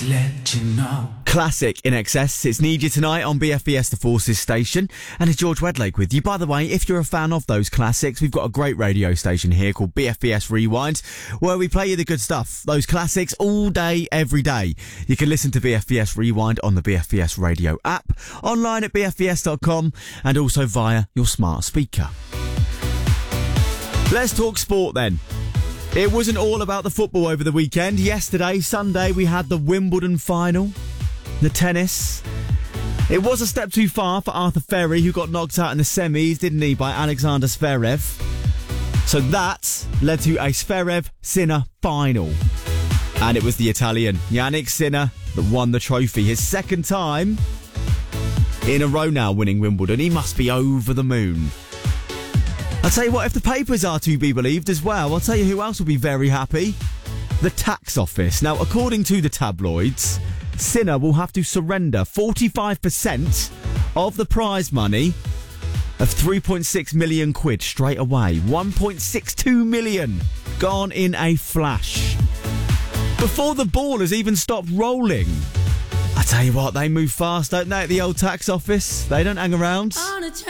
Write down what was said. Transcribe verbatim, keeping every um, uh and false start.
just let you know. Classic In Excess. It's Need You Tonight on B F B S The Forces station. And it's George Wedlake with you. By the way, if you're a fan of those classics, we've got a great radio station here called B F B S Rewind, where we play you the good stuff. Those classics all day, every day. You can listen to B F B S Rewind on the B F B S radio app, online at b f b s dot com, and also via your smart speaker. Let's talk sport then. It wasn't all about the football over the weekend. Yesterday, Sunday, we had the Wimbledon final. The tennis. It was a step too far for Arthur Ferry, who got knocked out in the semis, didn't he, by Alexander Zverev. So that led to a Zverev-Sinner final. And it was the Italian, Yannick Sinner, that won the trophy. His second time in a row now winning Wimbledon. He must be over the moon. I'll tell you what, if the papers are to be believed as well, I'll tell you who else will be very happy. The tax office. Now, according to the tabloids, Sinner will have to surrender forty-five percent of the prize money of three point six million quid straight away. one point six two million gone in a flash. Before the ball has even stopped rolling. I tell you what, they move fast, don't they, at the old tax office? They don't hang around.